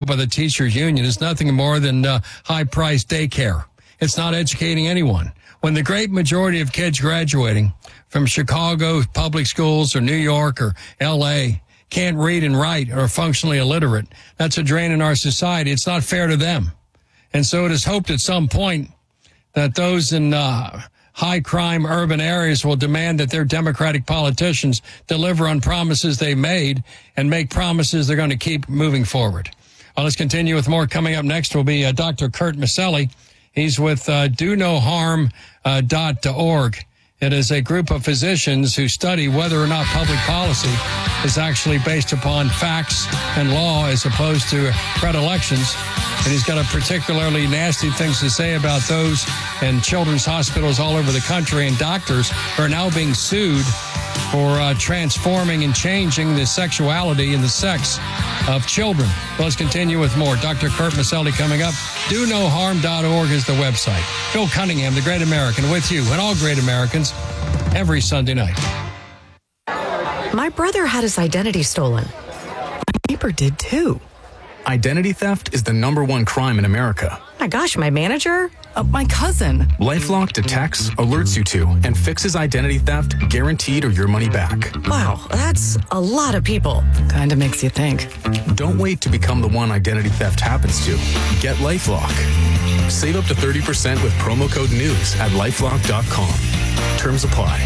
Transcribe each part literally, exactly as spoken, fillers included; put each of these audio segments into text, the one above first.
by the teachers union is nothing more than uh, high-priced daycare. It's not educating anyone. When the great majority of kids graduating from Chicago public schools or New York or L A can't read and write or are functionally illiterate, that's a drain in our society. It's not fair to them. And so it is hoped at some point that those in uh, high-crime urban areas will demand that their Democratic politicians deliver on promises they made and make promises they're going to keep moving forward. Well, let's continue with more. Coming up next will be uh, Doctor Kurt Maselli. He's with uh, do no harm dot org. It is a group of physicians who study whether or not public policy is actually based upon facts and law as opposed to predilections. And he's got a particularly nasty things to say about those in children's hospitals all over the country and doctors who are now being sued for uh, transforming and changing the sexuality and the sex of children. Well, let's continue with more. Doctor Kurt Maselli coming up. do no harm dot org is the website. Bill Cunningham, the Great American, with you and all great Americans every Sunday night. My brother had his identity stolen. My neighbor did too. Identity theft is the number one crime in America. My gosh, my manager? Uh, my cousin. LifeLock detects, alerts you to, and fixes identity theft, guaranteed or your money back. Wow, that's a lot of people. Kinda makes you think. Don't wait to become the one identity theft happens to. Get LifeLock. Save up to thirty percent with promo code NEWS at lifelock dot com. Terms apply.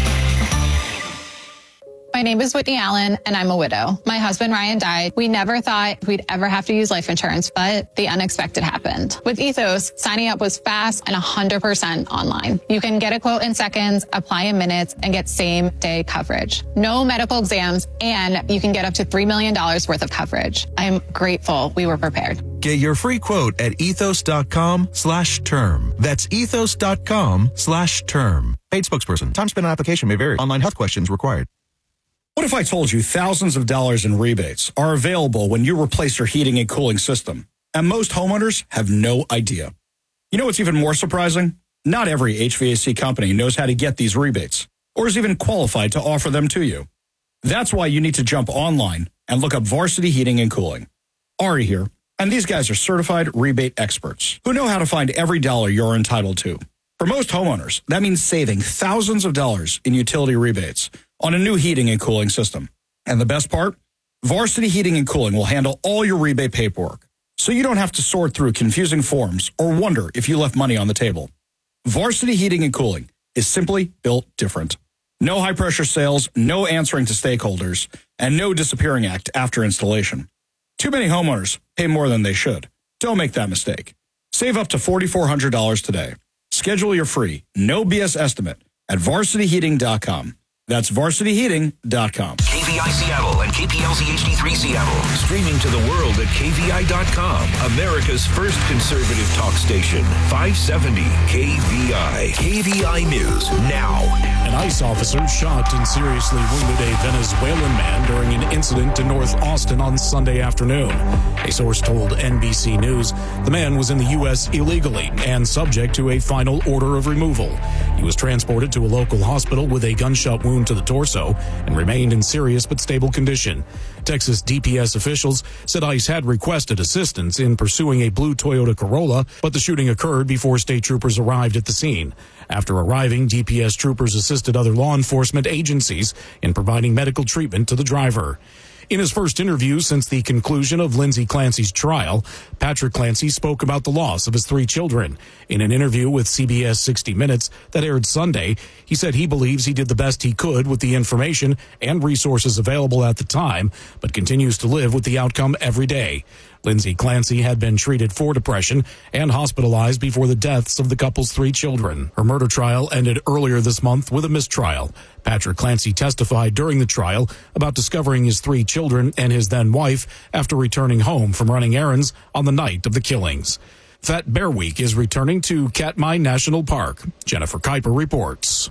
My name is Whitney Allen, and I'm a widow. My husband, Ryan, died. We never thought we'd ever have to use life insurance, but the unexpected happened. With Ethos, signing up was fast and one hundred percent online. You can get a quote in seconds, apply in minutes, and get same-day coverage. No medical exams, and you can get up to three million dollars worth of coverage. I'm grateful we were prepared. Get your free quote at ethos.com slash term. That's ethos.com slash term. Paid spokesperson. Time spent on application may vary. Online health questions required. What if I told you thousands of dollars in rebates are available when you replace your heating and cooling system, and most homeowners have no idea? You know what's even more surprising? Not every H V A C company knows how to get these rebates, or is even qualified to offer them to you. That's why you need to jump online and look up Varsity Heating and Cooling. Ari here, and these guys are certified rebate experts who know how to find every dollar you're entitled to. For most homeowners, that means saving thousands of dollars in utility rebates on a new heating and cooling system. And the best part? Varsity Heating and Cooling will handle all your rebate paperwork, so you don't have to sort through confusing forms or wonder if you left money on the table. Varsity Heating and Cooling is simply built different. No high-pressure sales, no answering to stakeholders, and no disappearing act after installation. Too many homeowners pay more than they should. Don't make that mistake. Save up to four thousand four hundred dollars today. Schedule your free, no B S estimate at varsity heating dot com. That's varsity heating dot com. K V I Seattle and K P L Z H D three Seattle. Streaming to the world at K V I dot com. America's first conservative talk station. five seventy K V I. K V I News now. An ICE officer shot and seriously wounded a Venezuelan man during an incident in North Austin on Sunday afternoon. A source told N B C News the man was in the U S illegally and subject to a final order of removal. He was transported to a local hospital with a gunshot wound to the torso and remained in serious but stable condition. Texas D P S officials said ICE had requested assistance in pursuing a blue Toyota Corolla, but the shooting occurred before state troopers arrived at the scene. After arriving, D P S troopers assisted other law enforcement agencies in providing medical treatment to the driver. In his first interview since the conclusion of Lindsay Clancy's trial, Patrick Clancy spoke about the loss of his three children. In an interview with C B S sixty minutes that aired Sunday, he said he believes he did the best he could with the information and resources available at the time, but continues to live with the outcome every day. Lindsay Clancy had been treated for depression and hospitalized before the deaths of the couple's three children. Her murder trial ended earlier this month with a mistrial. Patrick Clancy testified during the trial about discovering his three children and his then-wife after returning home from running errands on the night of the killings. Fat Bear Week is returning to Katmai National Park. Jennifer Kuiper reports.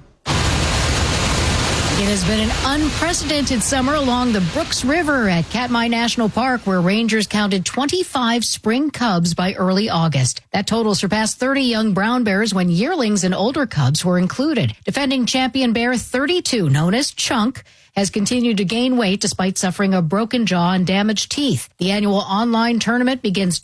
It has been an unprecedented summer along the Brooks River at Katmai National Park, where rangers counted twenty-five spring cubs by early August. That total surpassed thirty young brown bears when yearlings and older cubs were included. Defending champion bear thirty-two, known as Chunk, has continued to gain weight despite suffering a broken jaw and damaged teeth. The annual online tournament begins